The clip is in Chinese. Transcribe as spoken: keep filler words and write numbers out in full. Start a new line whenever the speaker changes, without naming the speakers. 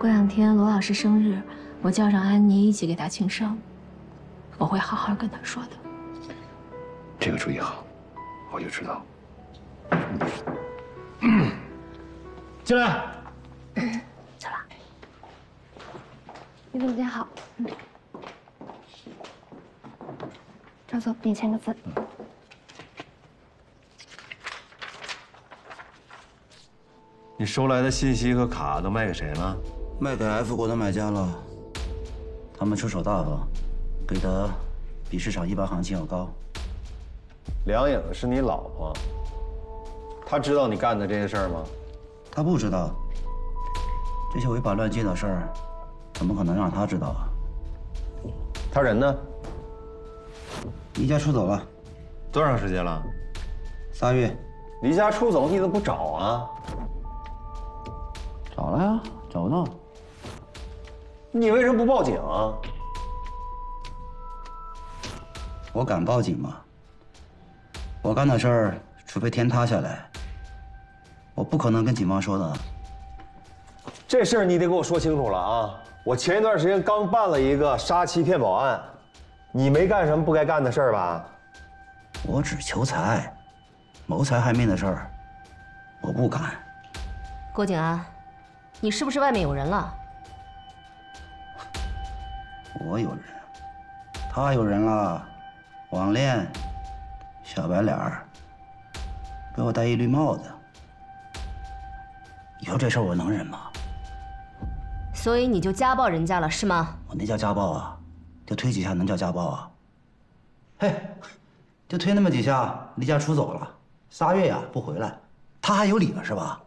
过两天罗老师生日，我叫上安妮一起给他庆生，我会好好跟他说的。
这个主意好，我就知道。
进来。
走了。李总监好。嗯。赵总，你签个字。
你收来的信息和卡都卖给谁了？
卖给 F 国的买家了，他们出手大方，给的比市场一般行情要高。
梁颖是你老婆，她知道你干的这些事儿吗？
他不知道，这些违法乱纪的事儿，怎么可能让他知道啊？
他人呢？
离家出走了。
多长时间了？
仨月。
离家出走你怎么不找啊？
找了呀，找不到。
你为什么不报警啊？
我敢报警吗？我干的事儿，除非天塌下来，我不可能跟警方说的。
这事儿你得给我说清楚了啊！我前一段时间刚办了一个杀妻骗保案，你没干什么不该干的事儿吧？
我只求财，谋财害命的事儿，我不干。
郭景安，你是不是外面有人了？
我有人，他有人了，网恋，小白脸儿，给我戴一绿帽子。以后这事儿我能忍吗？
所以你就家暴人家了是吗？
我那叫家暴啊，就推几下能叫家暴啊？嘿，就推那么几下，离家出走了，仨月呀不回来，他还有理了是吧？